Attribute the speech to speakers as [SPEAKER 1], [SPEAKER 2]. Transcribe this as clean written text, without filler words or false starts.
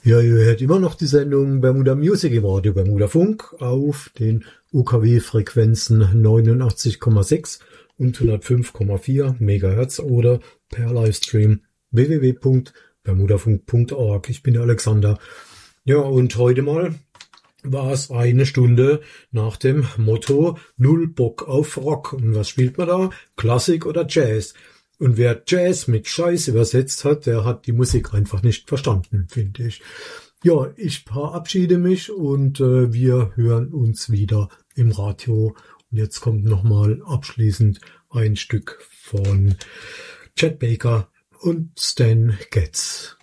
[SPEAKER 1] Ja, ihr hört immer noch die Sendung Bermuda Music im Radio Bermuda Funk auf den UKW-Frequenzen 89,6 und 105,4 Megahertz oder per Livestream www.bermudafunk.org. Ich bin der Alexander. Ja, und heute mal war es eine Stunde nach dem Motto Null Bock auf Rock. Und was spielt man da? Klassik oder Jazz? Und wer Jazz mit Scheiß übersetzt hat, der hat die Musik einfach nicht verstanden, finde ich. Ja, ich verabschiede mich und wir hören uns wieder im Radio. Und jetzt kommt nochmal abschließend ein Stück von Chet Baker und Stan Getz.